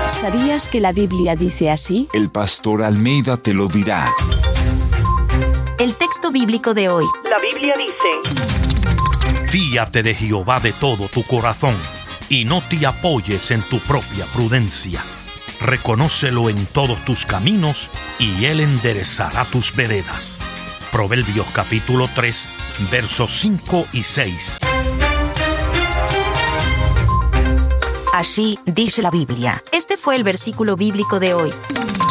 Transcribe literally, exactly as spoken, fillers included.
¿Sabías que la Biblia dice así? El pastor Almeida te lo dirá. El texto bíblico de hoy. La Biblia dice: Fíate de Jehová de todo tu corazón, y no te apoyes en tu propia prudencia. Reconócelo en todos tus caminos, y Él enderezará tus veredas. Proverbios capítulo tres, versos cinco y seis. Así dice la Biblia. Este fue el versículo bíblico de hoy.